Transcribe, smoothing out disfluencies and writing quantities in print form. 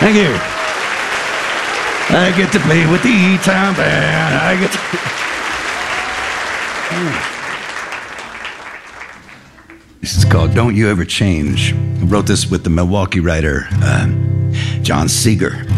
Thank you. I get to play with the E-Town Band. I get to... This is called Don't You Ever Change. I wrote this with the Milwaukee writer, John Seeger.